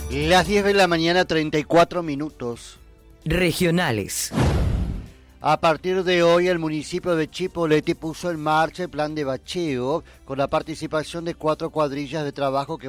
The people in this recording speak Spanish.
Las 10 de la mañana, 34 minutos. Regionales. A partir de hoy, el municipio de Chipoleti puso en marcha el plan de bacheo con la participación de 4 cuadrillas de trabajo que